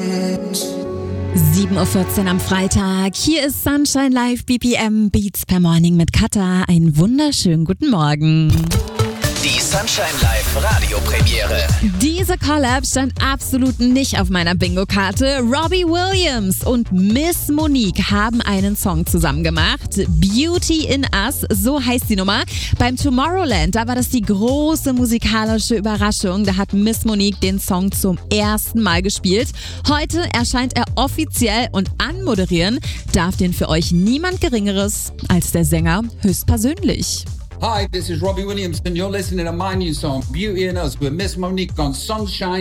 7:14 Uhr am Freitag. Hier ist Sunshine Live BPM Beats per Morning mit Katha. Einen wunderschönen guten Morgen. Die Sunshine Live Radiopremiere. Diese Collab stand absolut nicht auf meiner Bingo-Karte. Robbie Williams und Miss Monique haben einen Song zusammen gemacht. Beauty in Us, so heißt die Nummer. Beim Tomorrowland, da war das die große musikalische Überraschung. Da hat Miss Monique den Song zum ersten Mal gespielt. Heute erscheint er offiziell und anmoderieren darf den für euch niemand Geringeres als der Sänger höchstpersönlich. Hi, this is Robbie Williams and you're listening to my new song, Beauty in Us, with Miss Monique on Sunshine